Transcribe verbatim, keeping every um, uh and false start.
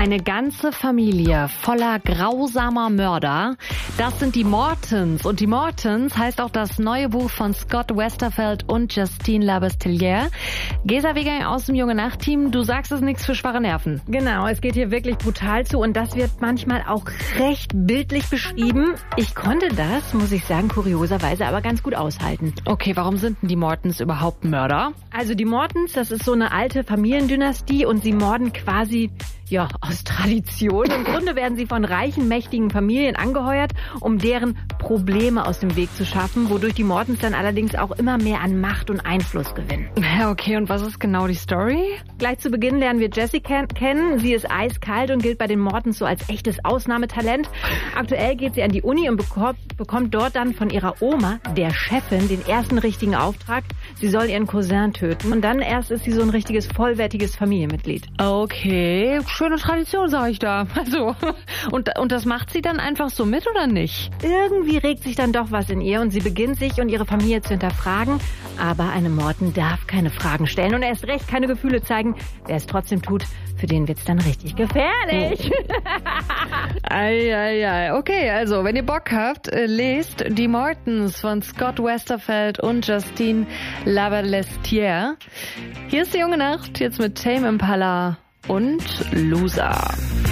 Eine ganze Familie voller grausamer Mörder. Das sind die Mortons. Und die Mortons heißt auch das neue Buch von Scott Westerfeld und Justine Labasteliere. Gesa Wegener aus dem Junge Nacht-Team, du sagst, es ist nichts für schwache Nerven. Genau, es geht hier wirklich brutal zu und das wird manchmal auch recht bildlich beschrieben. Ich konnte das, muss ich sagen, kurioserweise aber ganz gut aushalten. Okay, warum sind denn die Mortons überhaupt Mörder? Also die Mortons, das ist so eine alte Familiendynastie und sie morden quasi ja, aus Tradition. Im Grunde werden sie von reichen, mächtigen Familien angeheuert, um deren Probleme aus dem Weg zu schaffen, wodurch die Mortons dann allerdings auch immer mehr an Macht und Einfluss gewinnen. Ja, okay, und was ist genau die Story? Gleich zu Beginn lernen wir Jessie ken- kennen. Sie ist eiskalt und gilt bei den Mortons so als echtes Ausnahmetalent. Aktuell geht sie an die Uni und bekommt, bekommt dort dann von ihrer Oma, der Chefin, den ersten richtigen Auftrag. Sie soll ihren Cousin töten und dann erst ist sie so ein richtiges, vollwertiges Familienmitglied. Okay, schöne Tradition, sag ich da. Also, und, und das macht sie dann einfach so mit, oder nicht? Irgendwie regt sich dann doch was in ihr und sie beginnt sich und ihre Familie zu hinterfragen. Aber eine Morton darf keine Fragen stellen und erst recht keine Gefühle zeigen. Wer es trotzdem tut, für den wird's dann richtig gefährlich. Eieiei. Okay, also, wenn ihr Bock habt, äh, lest Die Mortons von Scott Westerfeld und Justine Labasteliere. Hier ist die Junge Nacht, jetzt mit Tame Impala und Loser.